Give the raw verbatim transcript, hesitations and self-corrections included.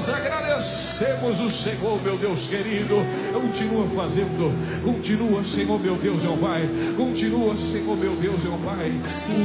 Nós agradecemos o Senhor, meu Deus querido. Continua fazendo, continua, Senhor, meu Deus, meu Pai. Continua, Senhor, meu Deus, meu Pai. Sim,